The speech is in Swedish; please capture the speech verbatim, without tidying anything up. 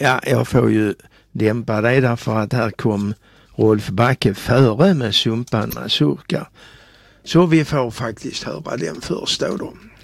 Ja, jag får ju dämpa det därför att här kom Rolf Backe före med Sumpan Mazurka. Så vi får faktiskt höra den först då. då.